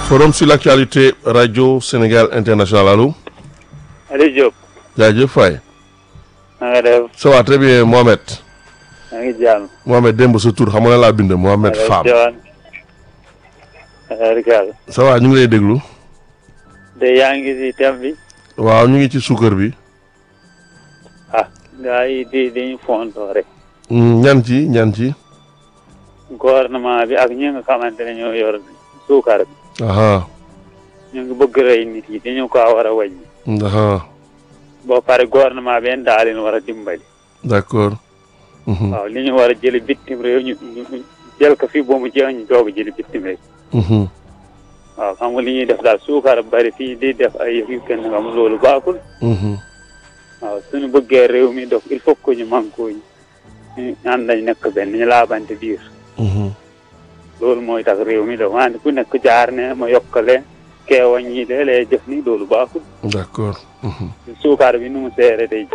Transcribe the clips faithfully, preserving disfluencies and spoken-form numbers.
Forum sur l'actualité Radio Sénégal International allo. Aliou Diop. jaajëf Faye. na nga def. ça va très bien Mohamed. maa ngi jàmm. Mohamed démb sa tur xam nga laa bind Mohamed Fam. ça va ñu ngi lay déglu. de yaa ngi si thème bi. waaw ñu ngi ci suukar bi. ah gars yi di dañu fontoo rek. ñan ci ñan ci. gouvernement bi ak ñi nga xamante ne ñoo yor suukar bi. aha ñu ngi bëgg rey nit yi dañu ko war a wàññi. aha boo pare gouvernement bi daa leen war a dimbali. d'accord. waaw li ñu war a jëli bitim réew ñu ñu jël ko fii ba mu jeex ñu doog a jëli bitim réew. waaw xam nga li ñuy def daal suukar bari fii di def ay yëf yu kenn xam loolu baaxul. waaw suñu bëggee réew mi dox il faut que ñu mànkoo ñu ñu ànd nañ nekk benn ñu laabante biir. loolu mooy tax réew mi dox wante ku nekk jaar ne ma yokkale keewañ ñi de lay jëf ni loolu baaxul. d'accord. suukar bi nu mu seere day.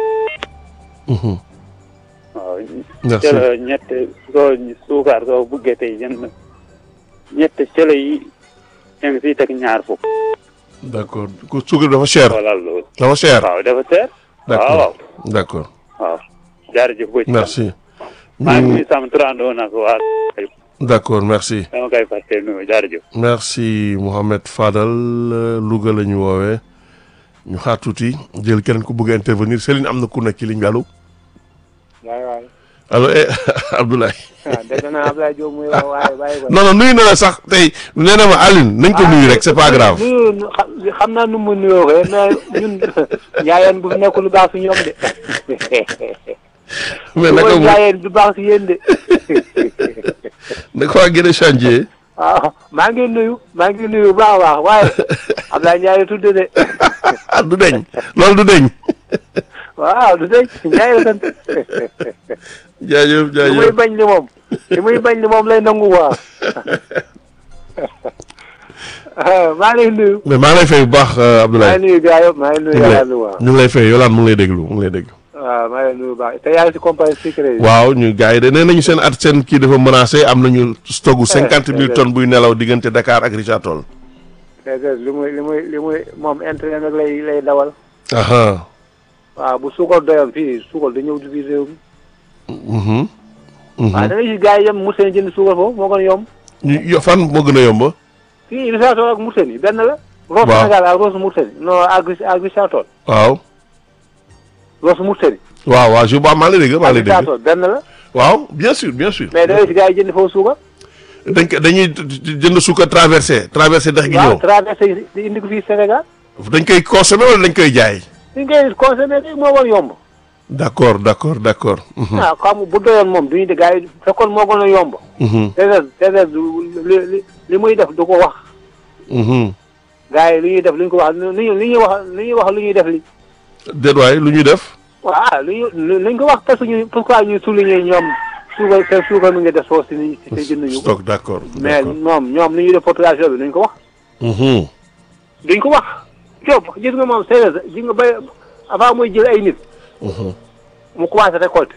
waaw. merci cëla ñett soo suukar soo buggee tey jënd ñett cëla yi da nga siy teg ñaar fukk. d'accord ku suukar bi dafa cher. voilà loolu. dafa cher. waaw dafa cher. d'accord waaw d'accord. waaw jaarëjëf bëccëg. merci. maa ngi sam turandoo nag waa. d'accord merci. dama koy fàtte nuyu jaarëjëf. merci Mohamed Fadal Louga la ñu woowee ñu xaar tuuti jël keneen ku bëgg a intervenir Céline am na ku nekk ci ligne bi allo. waay waay. allo eh Abdoulaye. ah dégg naa Abdoulaye Diop muy wax waaye bàyyi ko. non non nuyu na la sax tey nee na ma Aline nañ ko nuyu rek c'est pas grave. nuyu xam naa nu mu nuyoo ko mais ñun njaayeen bu fi nekkul lu baax si ñoom de. mais naka mu njaayeen du baax si yéen de. naka waa gën a chantier. waaw maa ngi nuyu maa ngi nuyu bu baax a baax waaye Abdoulaye Ndiaye tudd de. du deñ loolu du deñ. waaw du deñ Ndiaye la sant. jaajëf li jaajëf muy bañ li moom li muy bañ li moom lay nangu waa. maa ngi lay nuyu. mais maa ngi lay fay bu baax maa Abdoulaye. ngi nuyu gars yëpp maa ngi nuyu ñu ngi lay yàlla waa. ñu ngi lay fay Yolande mu ngi lay déglu mu ngi lay déglu. waaw maa ngi lay nuyu bu baax te yaa ngi si compagnie secret yi. waaw ñu gars yi de nee nañu seen at seen kii dafa menacé am nañu stocku cinquante mille tonnes buy nelaw diggante Dakar ak Richard Toll. déedéet li muy li muy li muy moom intérêt nag lay lay dawal. aha waaw bu suukar doyoon fii suukar da ñëw di biir réew mi. mhm waaw da ngay gis gars yi yem Mauritanie jënd suukar foofu moo gën a yomb. ñu yo fan moo gën a yomb. fii Richard Toll ak Mauritanie benn la. waaw Roos Sénégal ak Roos Mauritanie non ak ak Richard Toll. waaw. Roos Mauritanie. waaw waaw je vois maa lay dégg maa ak lay Richard dégg. Toll benn la. waaw bien sûr bien sûr. mais da ngay gis gars yi jënd foofu suukar. dañ ko dañuy jënd suukar traversé traversé dex gi waaw ñëw. traversé di indi ko fii Sénégal. dañ koy consommer wala dañ koy jaay. li ngay consommé rek moo gën a yomb. d'accord d'accord d'accord. mhm ah xam bu doyoon moom du ñu de gars yi fekkoon moo gën a yomb. mhm déedéet déedéet li li li muy def du ko wax. mhm gars yi li ñuy def li ñu ko wax li ñuy li ñuy wax li ñuy wax lu ñuy def li. déet waay lu ñuy def. waaw lu ñu lu ñu ko wax parce que ñu pourquoi ñuy souligner ñoom suukar seen suukar mi ngi def soo si ni si jënd ñu. stock d'accord mais d'accord. ñoom ñoom li ñuy def population bi duñ ko wax. mhm duñ ko wax. Diop gis nga moom sérieux gis nga bay avant muy jël ay nit mhm mu commencé récolter.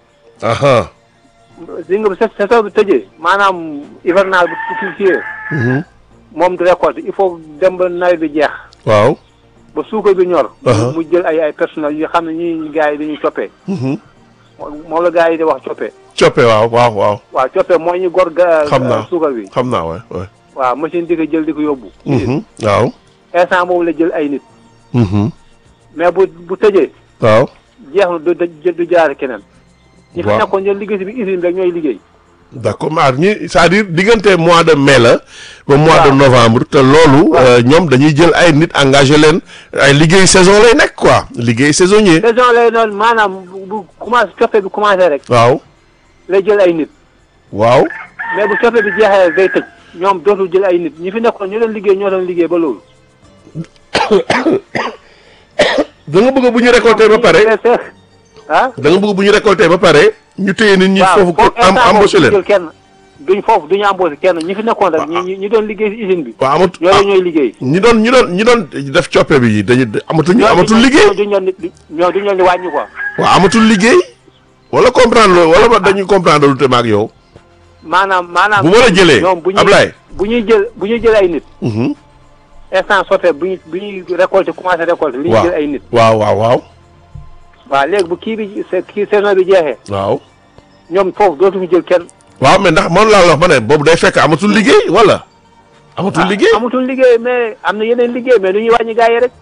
aha gis nga sa saison bi tëjee maanaam hivernal bi cultivé mhm moom du récolter il faut dem ba nawet bi jeex. waaw. ba suukar bi ñor. Uh-huh. mu jël ay ay personnels yoo xam ne ñii gars yi dañuy coppee. mhm moom la gars yi di wax coppee. coppe waaw waaw waaw. waaw coppee mooy ñu gor ga. xam naa suukar bi. xam naa waay waay. waaw machine di ko jël di ko yóbbu. mhm waaw. instant boobu la jël ay nit. mhm mais bu bu tëjee. waaw. jeex na du du du jaar keneen. ñi fa waaw. nekkoon ñoom liggéey si bi usine rek ñooy liggéey. d'accord maar ñi c'est-à-dire diggante mois de mai la ba mois de waaw. novembre te loolu waaw. euh, ñoom dañuy jël ay nit engagé leen ay liggéey saison lay nekk quoi liggéey saisonnier. saison lay doon maanaam bu bu commencé coppee bi commencé rek. waaw lay jël ay nit. waaw. mais bu coppee bi jeexee rek day tëj. ñoom dootul jël ay nit ñi fi nekkoon ñu doon liggéey ñoo doon liggéey ba loolu. da nga bëgg bu ñu récolté ba pare ah. da nga bëgg bu ñu récolté ba pare ñu téye nit ñi foofu ko am embauché leen. jël kenn duñ foofu duñu embauché kenn ñi fi nekkoon rek ñi ñi doon liggéey si usine bi. waaw amatu ñooñu ñooy liggéey. ñi doon ñi doon ñi doon def coppe bi dañu amatuñu amatul liggéey. duñ leen di ñoo duñ leen di wàññi quoi. waaw amatul liggéey. wala comprendre loolu wala dañuy comprendre lu te maag yow. maanaam maanaam. bu ma la jëlee ñoom bu ñuy Ablaye. bu ñuy jël bu ñuy jël ay nit. Mhm. instant sotte bu ñuy bu ñuy récolter commencé récolter. li ñuy waaw jël ay nit. waaw waaw waaw. waaw léegi bu kii bi sa kii saison bi jeexee. waaw. ñoom foofu dootuñu jël kenn. waaw mais ndax man laa la wax ma ne boobu day fekk amatul liggéey wala. amatul liggéey amatul liggéey mais am na yeneen liggéey mais du ñuy wàññi gars yi rek.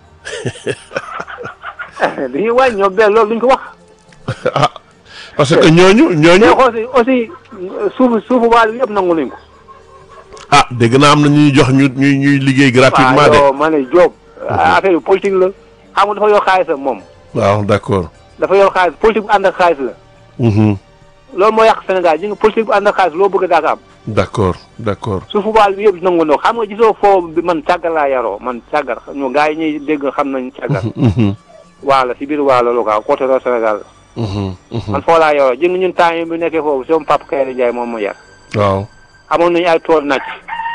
du ñuy wàññi ñoom benn loolu duñ ko wax. ah parce que ñooñu ñooñu. mais aussi aussi suufu suufu waal bi yëpp nangu nañ ko. ah dégg naa am na ñuy jox ñu ñuy ñuy liggéey gratuitement de. waaw ma ne Diop. affaire bi politique la. xam nga dafa yor xaalisam moom. waaw d'accord. dafa yor xaalis politique bu ànd ak xaalis la. loolu moo yàq Sénégal ji nga politique bu ànd ak xaalis loo bëgg a daaka am. d'accord d'accord. suufu waal bi yëpp nangu na xam nga gisoo foo bi man càggar laa yaroo man càggar ñu gars yi ñuy dégg xam nañ càggar. waala si biir waala lu ko côté Roo Sénégal. man foo laa yaroo ji nga ñun temps yi bu nekkee foofu sama papa Kayre Ndiaye moom ma yar. waaw. amoon nañu ay tool naaj.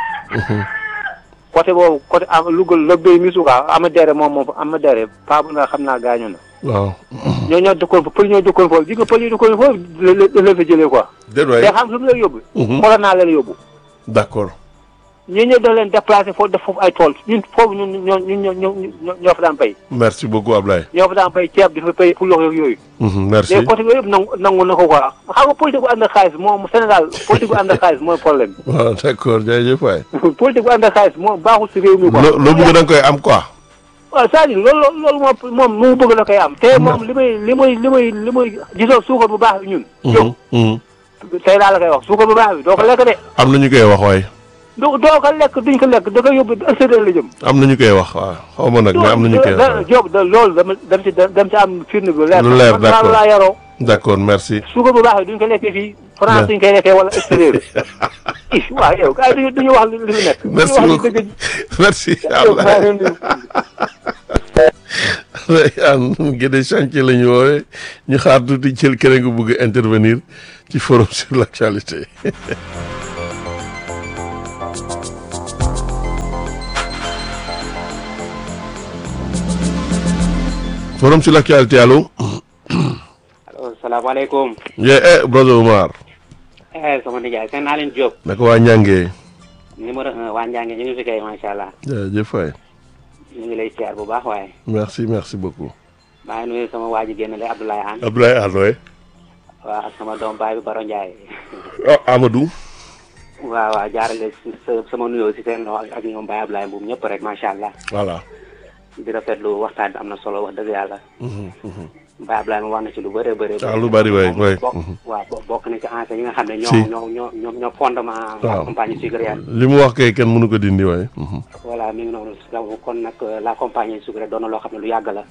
côté boobu côté am Louga la béy mi suka ama dere moom moom ama dere paa bu nga xam naa gaañu na. waaw. ñoo ñoo dëkkoon foofu pël ñoo dëkkoon foofu ji nga pël yi dëkkoon foofu la la fa jëlee quoi. déedéet waay te xam su mu lay yóbbu. xoolal naa leen yóbbu. d'accord. ñun ñoo doon leen déplacé foofu def foofu ay tool ñun foofu ñun ñoo ñun ñoo ñoo fa daan béy. merci beaucoup Ablaye. ñoo fa daan béy ceeb di fa béy pour loxo yooyu. merci mais côté yooyu yëpp nangu nangu na ko quoi xam nga politique bu ànd ak xaalis moom Sénégal politique bu ànd ak xaalis mooy problème bi. waaw d'accord jërëjëf waay. politique bu ànd ak xaalis moom baaxul si réew mi quoi. loo loo bëgg da nga koy am quoi. waaw c'est-à-dire loolu loolu moom moom mu bëgg la koy am te moom li may li muy li muy li muy gisoo suukar bu baax bi ñun. yow tey laa la koy wax suukar bu baax bi doo ko lekk de. am na ñu koy wax waay. doo doo ko lekk duñ ko lekk da koy yóbbu extérieur la jëm. am na ñu koy wax waaw xaw ma nag mais am na ñu koy wax. Diop da loolu dama dem ci dem ci am firnde bu leer. lu leer d'accord man laa yaroo. d'accord merci. suukar bu baax bi duñ ko lekkee fii. France duñ koy lekkee wala extérieur. waaw yow gars yi duñu wax li fi nekk. merci beaucoup merci Ablaye. an Guédé chantier la ñu woowee ñu xaar tuuti jël keneen nga bëgg a intervenir ci forum sur l'actualité. forum sur l'actualité allo. allo salaamaaleykum. yeah eh brother Omar. eh sama nijaay seen naa leen Diop. naka waa Ñange. numéro un waa Njànge ñu ngi fi kay macha allah. jërëjëf waay. ñu ngi lay siyaar bu baax waaye. merci merci beaucoup. maa ngi nuyu sama waa ji génn la Abdoulaye Anne. Abdoulaye Anne waay. waaw ak sama doom baay bi Baro Ndiaye. oh Amadou. waaw waaw jaarale si sama nuyoo si seen ak ñoom Baye Abdoulaye Mboum ñëpp rek macha allah. voilà. di rafetlu waxtaan bi am na solo wax dëgg yàlla. Baye Abdoulaye mu wax na ci lu bëree bëri. ah lu bëri waay waay. waaw bokk na ci ancien yi nga xam ne. si ñoo ñoo ñoo ñoo fondement. waaw compagnie sucrière. li mu wax kay kenn mënu ko dindi waay. voilà mi ngi noonu kon nag la compagnie sucrière doon na loo xam ne lu yàgg la.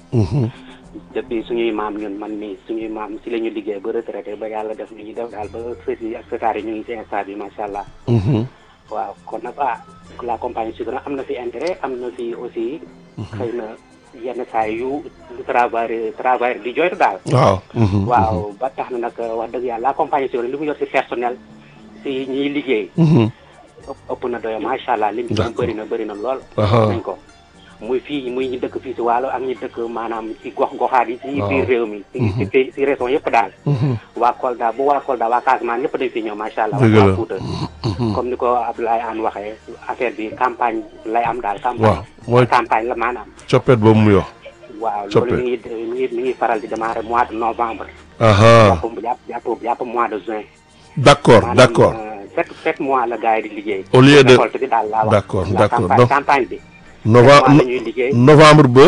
depuis suñuy maam ñun man mi suñuy maam si la ñu liggéey ba retraité ba yàlla def lu ñuy def daal ba sët yi ak sëtaar yi ñu ngi si instant bi macha allah. waaw kon nag ah la compagnie sucrière am na fi intérêt am na fi aussi. xëy na yenn saa yu travail travail di joytu daal. waaw. waaw ba tax na nag wax dëgg yàlla la compagnie sucrière li mu yor si personnel si ñiy liggéey. ëpp na doyo macha allah lim ci bëri na bëri na lool. nañ ko muy fii muy ñu dëkk fii si Waalo ak ñu dëkk maanaam si gox goxaat yi. si biir réew mi. si si si région yëpp daal. waa Kolda bu waa Kolda waa Casamance ñëpp dañ fi ñëw macha allah. dëgg la waa Fouta. comme ni ko Abdoulaye Anne waxee affaire bi campagne lay am daal. waaw mooy campagne la maanaam. coppet boobu mu yox. waaw loolu mi ngi mi ngi mi ngi faral di démarrer mois de novembre. jàpp jàpp jàpp mois de juin. d'accord d'accord. sept sept mois la gars yi di liggéey. au lieu de récolte bi daal laa wax. d'accord d'accord campagne campagne bi. novembre novembre ba.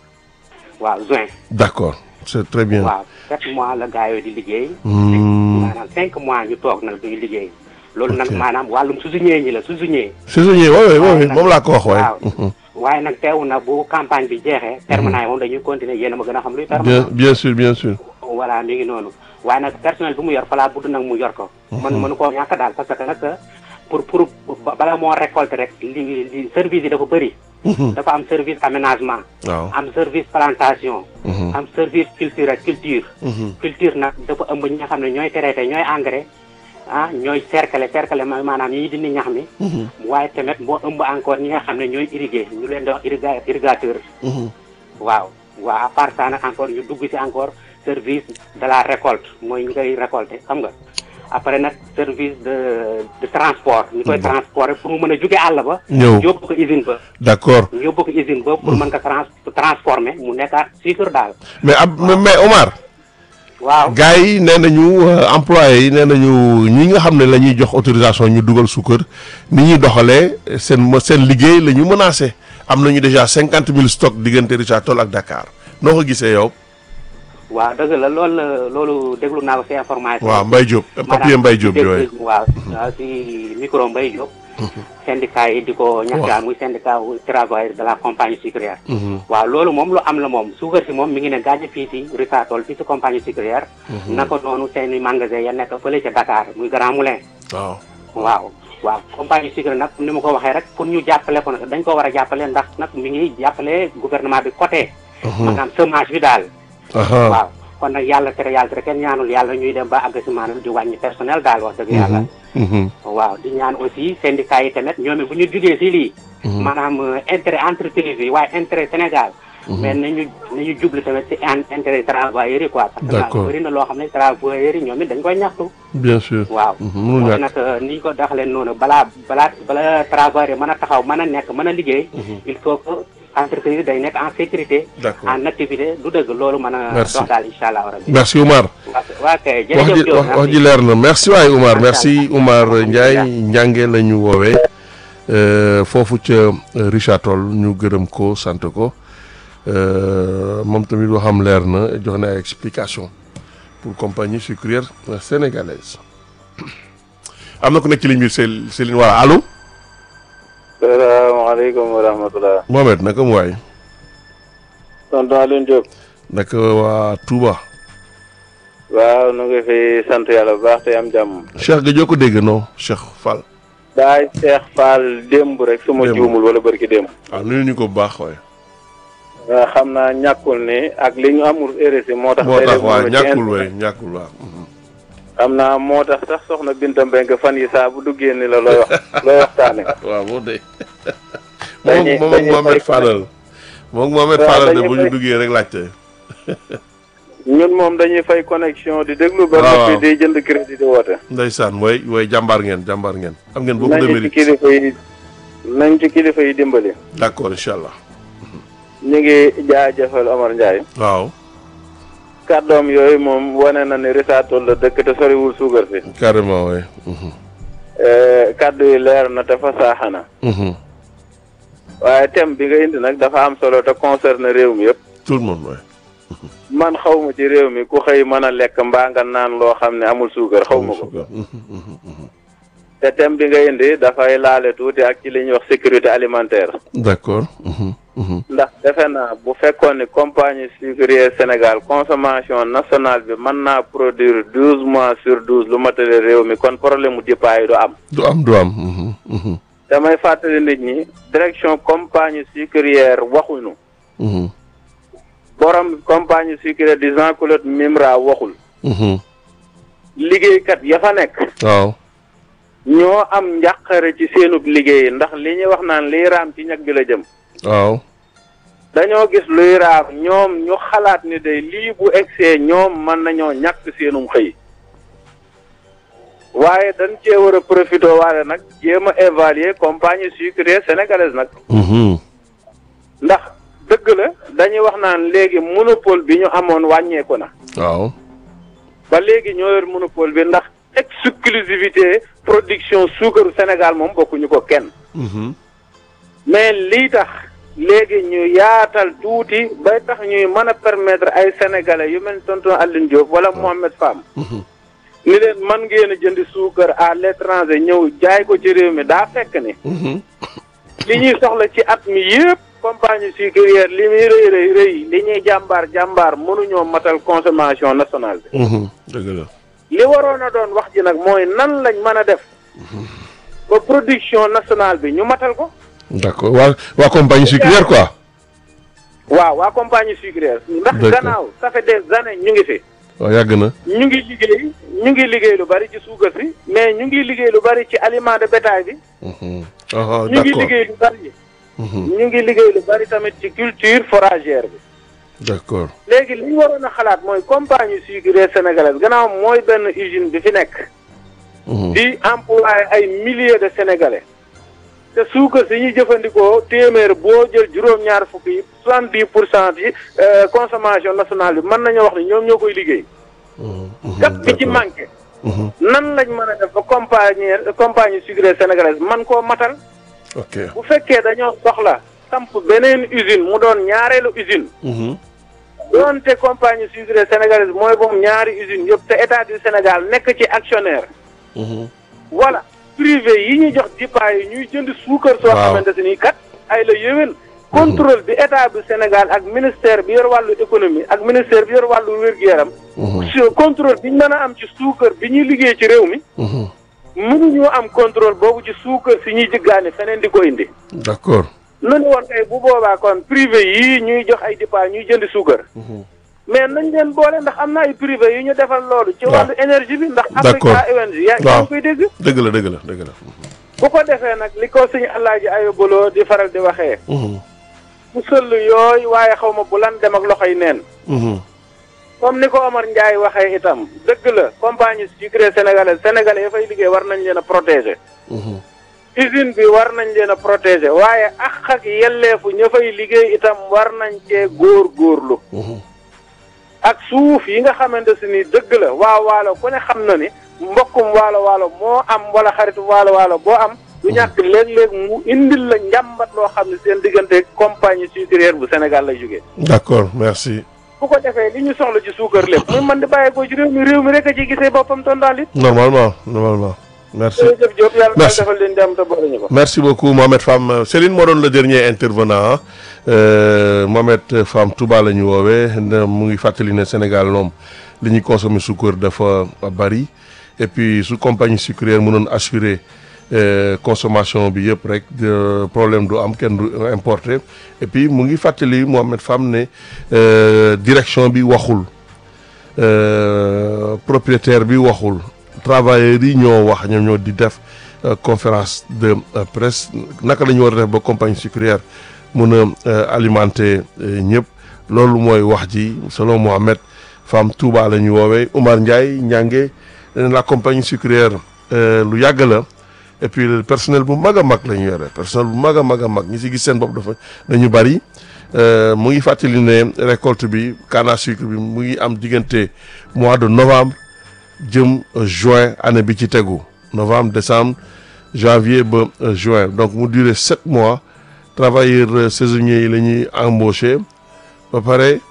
waaw juin. d'accord c'est très bien. waaw sept mois la gars yi di liggéey. maanaam cinq mois ñu toog nag duñu liggéey. loolu nag maanaam wàllum saisonnier ñi la saisonnier. saisonnier waaw waaw moom laa ko wax waaye. waaye nag teewu na bu campagne bi jeexee. permanent yi moom dañuy continuer yéen a ma gën a xam luy permanent. bien sûr bien sûr. voilà mi ngi noonu waaye nag personnel bu mu yor falaa budd nag mu yor ko. man mënu koo ñàkk daal parce que nag pour pour bala moo récolter rek li li service yi dafa bëri. dafa am service aménagement. waaw am service plantation. am service culture ak culture. culture nag dafa ëmb ñi nga xam ne ñooy traité ñooy engrais. ah ñooy cercle cercle mooy maanaam ñi dindi ñax mi. waaye tamit moo ëmb encore ñi nga xam ne ñooy irriguer ñu leen di wax irriga irrigateur. waaw waaw à part ça nag encore ñu dugg ci encore service de la récolte mooy ñi koy récolter xam nga. après nag service de de transport ñu koy transporter pour mu mën a jóge àll ba ñëw yóbbu ko usine ba d'accord ñu yóbbu ko usine ba pour mën ko trans transformer mu nekkaat sucre daal mais ab mais Omar waaw gars yi nee nañu employés yi nee nañu ñi nga xam ne la ñuy jox autorisation ñu dugal suukar ni ñuy doxalee seen seen liggéey la ñu menacé am nañu déjà cinquante mille stock diggante Richard Toll ak Dakar noo ko gisee yow. waaw dëgg la loolu la loolu déglu naa ko si information. waaw Mbaye Diop papier Mbaye Diop yooyu. waaw waaw si micro Mbaye Diop. syndicat yi di ko ñàkk muy syndicat travailleurs de la compagnie sucrière. waaw loolu moom lu am la moom suukar si moom mi ngi ne gàññ fii si Richard Toll fii si compagnie sucrière. naka noonu seen i magasin ya nekk fële ca Dakar muy Grand Moulin. waaw waaw waaw compagnie sucrière nag ni ma ko waxee rek pour ñu jàppale ko nag dañ ko war a jàppale ndax nag mi ngi jàppale gouvernement bi côté. maanaam semence bi daal. waaw kon nag yàlla tere yàlla tere kenn ñaanul yàlla ñuy dem ba àgg si maanaam di wàññi personnel daal wax dëgg yàlla. waaw di ñaan aussi syndicat yi tamit ñoom bu ñu jugee si lii. maanaam intérêt entreprise yi waaye intérêt Sénégal. mais nañu nañu jublu tamit si intérêt travailleurs yi quoi. parce que bëri na loo xam ne travailleurs yi ñoom it dañ koy ñaxtu. bien sûr waaw. mënul ñàkk nag ni ñu ko doxalee noonu balaa balaa balaa travailleur mën a taxaw mën a nekk mën a liggéey. il faut que entreprise day nekk en sécurité. d'accord en activité du dëgg loolu mën a. merci dox daal incha allah rabbi. merci Oumar. waa kay wax ji jërëjëf wax ji leer na merci waay Oumar merci Oumar Ndiaye njànge la ñu woowee foofu ca Richard Toll ñu gërëm ko sant ko moom tamit waxam leer na jox na ay explication pour compagnie sucrière sénégalaise am na ku nekk ci ligne bi Céline voilà allo. salaamaaleykum wa rahmatulah. Mohamed naka mu waay. tonton Alioune Diop. naka waa Touba. waaw nu ngi fi sant yàlla bu baax te am jàmm. Cheikh ga joo ko dégg non Cheikh Fall. daay Cheikh Fall démb rek su ma juumul wala barki démb. waaw nuyu ñu ko bu baax waay. waaw xam naa ñàkkul ni ak li ñu amul R S I moo tax. moo tax waaw ñàkkul waay ñàkkul waaw. xam naa moo tax sax soxna Binta Mbengue fan yi saa bu duggee ni la looy wax looy waxtaane. waaw boo dee. moom moom ak Mohamed Fadal. moom ak Mohamed Fadal de bu ñu duggee rek laajte. ñun moom dañuy fay connexion di déglu. ba noppi di jënd crédit di woote. ndeysaan mooy mooy jàmbaar ngeen jàmbaar ngeen. am ngeen beaucoup de nañ ci mérite kilifa yi nañ ci kilifa yi dimbali. d'accord incha allah. ñu ngi jaajëfal Omar Ndiaye. waaw. kàddoom yooyu moom wane na ne Richard Toll la dëkk te soriwul suukar si. carrément oui. kàddu yi leer na te fasaaxa na. waaye thème bi nga indi nag dafa am solo te concerne réew mi yëpp. tout le monde oui. man xaw ma ci réew mi ku xëy mën a lekk mbaa nga naan loo xam ne amul suukar xaw ma ko. te thème bi nga indi dafay laale tuuti ak ci li ñuy wax sécurité alimentaire. d'accord. ndax defe naa bu fekkoon ni compagnie sucrière Sénégal consommation nationale bi mën naa produire douze mois sur douze lu matale réew mi kon problème mu départ yi du am. du am du am. damay fàttali nit ñi direction compagnie sucrière waxuñu. borom compagnie sucrière di Jean-Claude Mimra waxul. liggéeykat ya fa nekk. waaw. ñoo am njàqare ci seenub liggéey ndax li ñuy wax naan liy raam ci ñag bi la jëm. waaw. dañoo gis luy raam ñoom ñu xalaat ni day lii bu egsee ñoom mën nañoo ñàkk seenum xëy. waaye dañ cee war a profité waale nag jéem a évaluer compagnie sucrière sénégalaise nag. ndax dëgg la dañuy wax naan léegi monopole bi ñu amoon wàññeeku na. waaw. ba léegi ñoo yor monopole bi ndax exclusivité production suukaru Sénégal moom bokkuñu ko kenn. mais lii tax léegi ñu yaatal tuuti bay tax ñuy mën a permettre ay sénégalais yu mel ni tonton Alioune Diop wala Mohamed Fam. ni leen man ngeen a jëndi suukar à l'étranger ñëw jaay ko ci réew mi daa fekk ni. li ñuy soxla ci at mi yëpp compagnie sucrière li muy rëy rëy rëy li ñuy jàmbaar jàmbaar mënuñoo matal consommation nationale bi. dëgg la. li waroon a doon wax ji nag mooy nan lañ mën a def. ba production nationale bi ñu matal ko. d'accord waa waa compagnie sucrière quoi. waaw waa compagnie sucrière. ndax gannaaw ça fait des années ñu ngi fi. waaw yàgg na. ñu ngi liggéey ñu ngi liggéey lu bari ci suukar si mais ñu ngi liggéey lu bari ci aliment de bétail bi. ñu ngi liggéey lu bari. ñu ngi liggéey lu bari tamit ci culture foragère bi. d'accord. léegi li ñu waroon a xalaat mooy compagnie sucrière sénégalaise gannaaw mooy benn usine bi fi nekk. di employé ay milliers de sénégalais. te suukar si ñuy jëfandikoo téeméer boo jël juróom-ñaar fukk yi soixante dix pour cent yi consommation nationale bi mën nañoo wax ni ñoom ñoo koy liggéey. gap bi ci manqué. nan lañ mën a def ba compagnie compagnie sucrière sénégalaise man koo matal. ok bu fekkee dañoo soxla samp beneen usine mu doon ñaareelu usine. doonte compagnie sucrière sénégalaise mooy boobu ñaari usine yëpp te état du Sénégal nekk ci actionnaire. voilà. privé yi ñuy jox dipaa yi ñuy jënd suukar soo xamante si nii kat ay la yéwén contrôle bi état du Sénégal ak ministère bi yor wàllu économie ak ministère bi yor wàllu wér-gu-yaram contrôle bi ñu mën a am ci suukar bi ñuy liggéey ci réew mi mënuñoo am contrôle boobu ci suukar si ñuy jëggaani feneen di ko indi d'accord nu ni woon kay bu boobaa kon privé yii ñuy jox ay dipaa ñuy jënd suukar mais nañ leen boole ndax am na ay privé yu ñu defal loolu. ci wàllu énergie bi ndax. Africa O N G yaa ngi koy dégg. dëgg la dëgg la dëgg la. bu ko defee nag li ko suñu Alaaji Ayobaloo di faral di waxee. bu sëll yooyu waaye xaw ma bu lan dem ak loxoy neen. comme ni ko Omar Ndiaye waxee itam dëgg la compagnie sucrière sénégalaise sénégalais ya fay liggéey war nañ leen a protéger. usine bi war nañ leen a protéger waaye ak ak yelleefu ña fay liggéey itam war nañ cee góor-góorlu. ak suuf yi nga xamante si ni dëgg la waa waalo ku ne xam na ni mbokkum waalo waalo moo am wala xaritu waalo waalo boo am du ñàkk léeg-léeg mu indil la njàmbat loo xam ne seen diggante compagnie sucrière bu Sénégal lay jógee. d'accord merci. bu ko defee li ñu soxla ci suukar lépp muy man di bàyyi ko ci réew mi réew mi rek a ciy gisee boppam tondaal it. normalement normalement. merci jërëjëf Diop yàlla na defal leen jàmm te boole ñu ko. merci beaucoup Mohamed Fam Céline moo doon le dernier intervenant euh, Mohamed Fam Touba la ñu woowee mu ngi fàttali ne Sénégal moom li ñuy consommer suukar dafa bari et puis su compagnie sucrière mënoon assurer euh, consommation bi yëpp rek problème du am kenn du importer et puis mu ngi fàttali Mohamed Fam ne euh, direction bi waxul euh, propriétaire bi waxul. travailleurs yi ñoo wax ñoom ñoo di def conférence de presse naka la ñu war a def ba compagnie sucrière mun a alimenter ñëpp loolu mooy wax ji selon Mohamed Fam Touba la ñu woowee Oumar Ndiaye Ndiange la compagnie sucrière lu yàgg la et puis le personnel bu mag a mag la ñu yore personnel bu mag a mag a mag ñi si gis seen bopp dafa dañu bari mu ngi fàttali ne récolte bi canne à sucre bi mu ngi am diggante mois de novembre. jëm juin année bi ci tegu novembre décembre janvier ba juin donc mu durer sept mois travailleurs saisonniers yi la ñuy embauché ba pare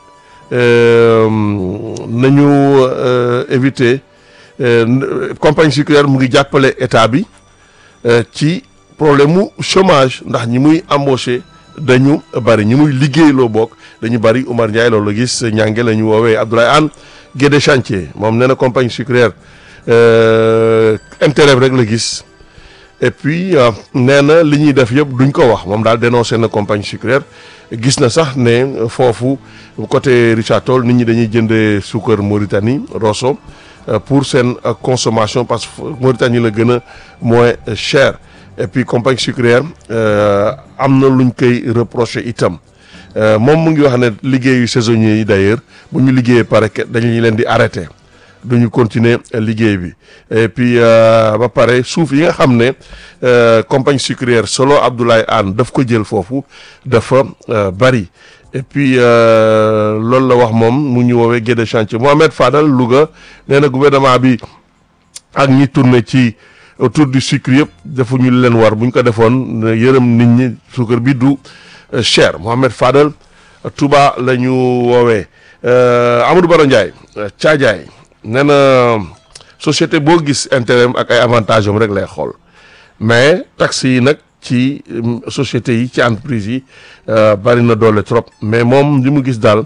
nañu éviter compagnie sucrière mu ngi jàppale état bi ci problème mu chômage ndax ñi muy embauché dañu bari ñi muy liggéeyloo bokk dañu bari Oumar Ndiaye loolu la gis ñànge la ñu woowee Abdoulaye Anne Guédé chantier moom nee na compagnie sucrière intérêt rek la gis et puis nee na li ñuy def yëpp duñ ko wax moom daal dénoncé na compagnie sucrière gis na sax ne foofu côté Richard Toll nit ñi dañuy jëndee suukar Mauritanie Rosso pour seen consommation parce que Mauritanie la gën a moins cher et puis compagnie sucrière am na luñ koy reproché itam moom mu ngi wax ne liggéeyu saisonniers yi d'ailleurs bu ñu liggéeyee pare dañuy leen di arrêté duñu continuer liggéey bi et puis ba pare suuf yi nga xam ne compagnie sucrière solo Abdoulaye Anne daf ko jël foofu dafa bari et puis loolu la wax moom mu ñu woowee Guédé chantier Mohamed Fadal Louga nee na gouvernement bi ak ñi tourné ci autour du sucre yëpp defuñu leen war bu ñu ko defoon yërëm nit ñi suukar bi du cher Mohamed Fadal Touba la ñu woowee Amadou Baro Ndiaye Thiadiaye nee na société boo gis intérêt ak ay avantages am rek lay xool mais taxes yi nag ci société yi ci entreprise yi bari na doole trop mais moom li mu gis daal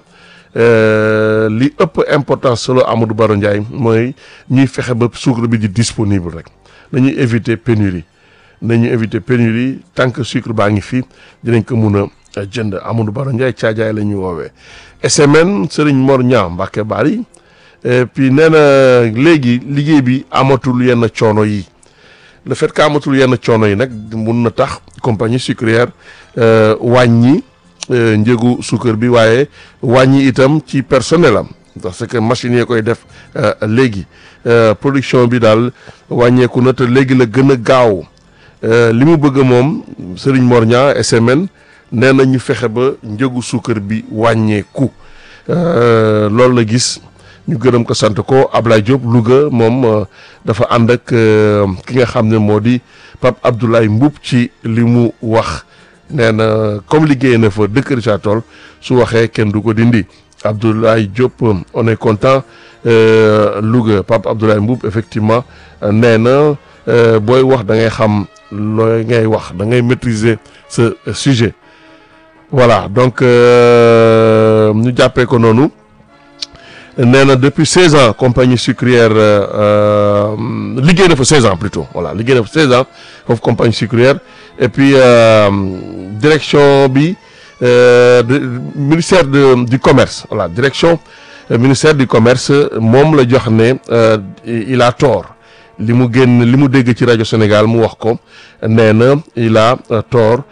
li ëpp importance solo Amadou Baro Ndiaye mooy ñuy fexe ba sucre bi di disponible rek dañuy éviter pénurie nañu éviter pénurie tant que sucre baa ngi fi dinañ ko mun a jënd Amadou Baro Ndiaye Thiadiaye la ñuy woowee S M N Serigne Mor Niang Mbacké Bari et puis nee na léegi liggéey bi amatul yenn coono yi le fait que amatul yenn coono yi nag mun na tax compagnie sucrière wàññi njëgu suukar bi waaye wàññi itam ci personnel am parce que machines yi koy def léegi production bi daal wàññeeku na te léegi la gën a gaaw li mu bëgg moom Serigne Mor Niang S M N nee na ñu fexe ba njëgu suukar bi wàññeeku loolu la gis ñu gërëm ko sant ko Ablaye Diop Louga moom dafa ànd ak ki nga xam ne moo di Pape Abdoulaye Mboup ci li mu wax nee na comme liggéey na fa dëkk Richard Toll su waxee kenn du ko dindi Abdoulaye Diop on est content Louga Pape Abdoulaye Mboup effectivement nee na booy wax da ngay xam looy ngay wax da ngay maîtriser ce sujet voilà donc ñu jàppee ko noonu nee na depuis seize ans compagnie sucrière liggéey na fa seize ans plutôt voilà liggéey na fa seize ans foofu compagnie sucrière et puis euh, direction bi euh, de ministère de du commerce voilà direction euh, ministère du commerce moom la jox ne euh, il a tort li mu génn li mu dégg ci rajo Sénégal mu wax ko nee na il a tort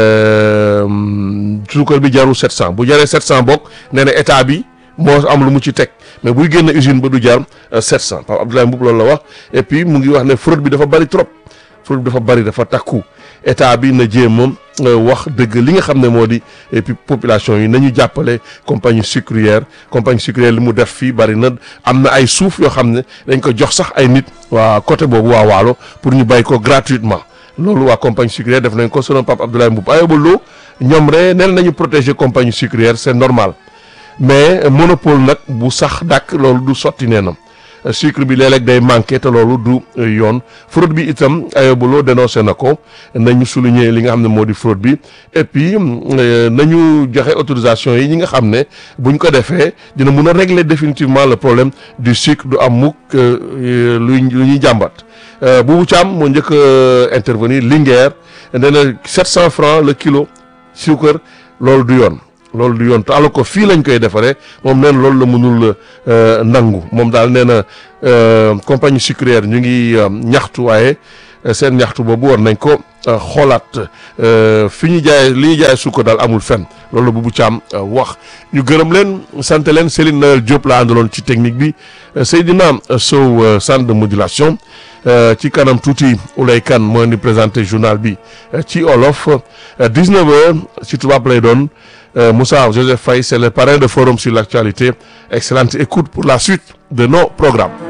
suukar bi jarul sept cent bu jaree sept cent bokk nee na état bi moo am lu mu ci teg mais buy génn usine ba du jar sept cent Pape Abdoulaye Mboup loolu la wax et puis mu ngi wax ne fraude bi dafa bari trop fraude bi dafa bari dafa takku état bi na jéem a wax dëgg li nga xam ne moo di et puis population yi nañu jàppale compagnie sucrière compagnie sucrière li mu def fii bari na am na ay suuf yoo xam ne dañ ko jox sax ay nit waa côté boobu waa Waalo pour ñu bay ko gratuitement loolu waa compagnie sucrière def nañ ko selon Pape Abdoulaye Mboup Ayoba Lo ñoom rek neen nañu protéger compagnie sucrière c'est normal mais monopole nag bu sax dàkk loolu du sotti nee na sucre bi léeg-léeg day manqué te loolu du yoon fraude bi itam Ayoba Lo dénoncé na ko nañu souligner li nga xam ne moo di fraude bi et puis nañu joxe autorisation yi ñi nga xam ne buñ ko defee dina mun a régler définitivement le problème du sucre du am mukk lu lu ñuy jàmbat Boubou Thiam moo njëkk a intervenir Linguère nee na sept cent francs le kilo sucre loolu du yoon loolu du yoon te alors que fii lañ koy defaree moom nee na loolu la mënul nangu moom daal nee na compagnie sucrière ñu ngi ñaxtu waaye seen ñaxtu boobu war nañ ko xoolaat fi ñu jaay li ñu jaay suukar daal amul fenn loolu la Boubou Thiam wax ñu gërëm leen sant leen Céline Noël Diop la àndaloon ci technique bi Seydina Sow centre de modulation ci kanam tuuti Oulay Kane moo di présenté journal bi ci olof dix-neuf heures ci tubaab lay doon Moussa Joseph Faye c'est le parrain de Forum sur l'actualité excellente écoute pour la suite de nos programmes